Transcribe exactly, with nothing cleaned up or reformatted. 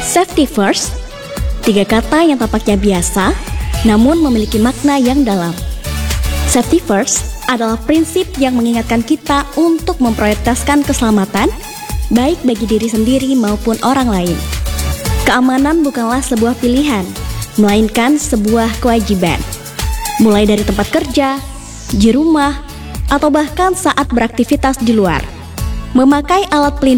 Safety first, tiga kata yang tampaknya biasa, namun memiliki makna yang dalam. Safety first adalah prinsip yang mengingatkan kita untuk memprioritaskan keselamatan, baik bagi diri sendiri maupun orang lain. Keamanan bukanlah sebuah pilihan, melainkan sebuah kewajiban. Mulai dari tempat kerja, di rumah, atau bahkan saat beraktivitas di luar. Memakai alat pelindung